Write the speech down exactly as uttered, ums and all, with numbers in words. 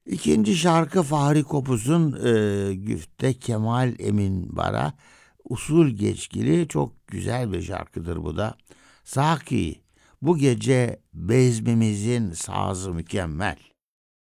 İkinci şarkı Fahri Kopuz'un e, Güfte Kemal Emin Bara usul geçkili çok güzel bir şarkıdır bu da. Saki bu gece bezmimizin sazı mükemmel.